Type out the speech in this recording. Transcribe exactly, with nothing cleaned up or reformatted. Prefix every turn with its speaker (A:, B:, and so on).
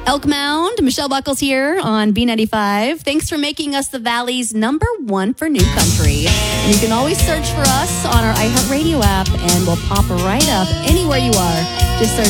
A: Elk Mound, Michelle Buckles here on B ninety-five. Thanks for making us the Valley's number one for new country. And you can always search for us on our iHeartRadio app, and we'll pop right up anywhere you are. Just search